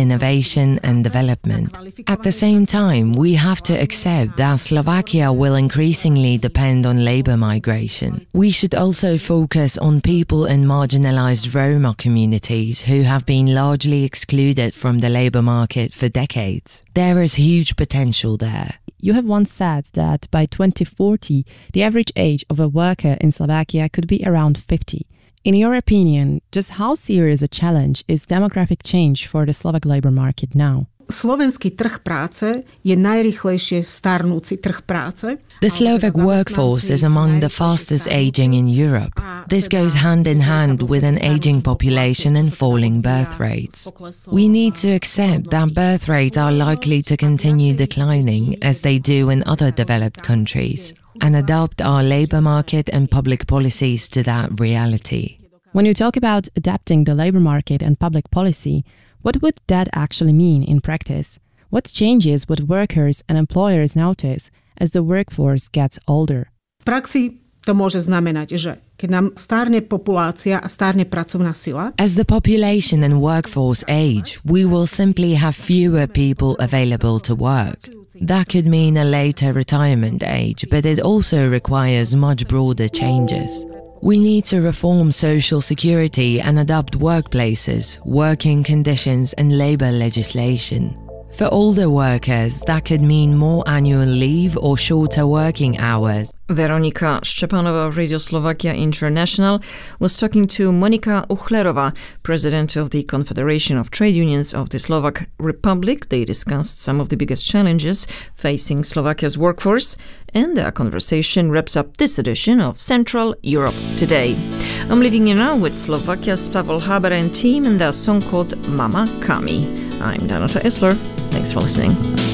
innovation and development. At the same time, we have to accept that Slovakia will increasingly depend on labor migration. We should also focus on people in marginalized Roma communities who have been largely excluded from the labor market for decades. There is huge potential there. You have once said that by 2040, the average age of a worker in Slovakia could be around 50. In your opinion, just how serious a challenge is demographic change for the Slovak labor market now? Slovenský trh práce je najrýchlejšie starnúci trh práce. The Slovak workforce is among the fastest aging in Europe. This goes hand in hand with an aging population and falling birth rates. We need to accept that birth rates are likely to continue declining as they do in other developed countries, and adapt our labor market and public policies to that reality. When you talk about adapting the labor market and public policy, what would that actually mean in practice? What changes would workers and employers notice as the workforce gets older? V praxi to môže znamenať, že keď nám starne populácia a starne pracovná sila. As the population and workforce age, we will simply have fewer people available to work. That could mean a later retirement age, but it also requires much broader changes. We need to reform social security and adapt workplaces, working conditions and labor legislation. For older workers, that could mean more annual leave or shorter working hours. Veronika Szczepanova of Radio Slovakia International was talking to Monika Uchlerova, president of the Confederation of Trade Unions of the Slovak Republic. They discussed some of the biggest challenges facing Slovakia's workforce, and their conversation wraps up this edition of Central Europe Today. I'm leaving you now with Slovakia's Pavel Haber and team and their song called Mama Kami. I'm Danuta Esler. Thanks for listening.